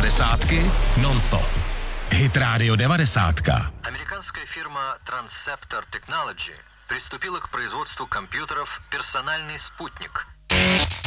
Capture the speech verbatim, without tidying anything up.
Devadesátky non-stop. Hit Radio девяносто. Американская фирма Transceptor Technology приступила к производству компьютеров «Персональный спутник».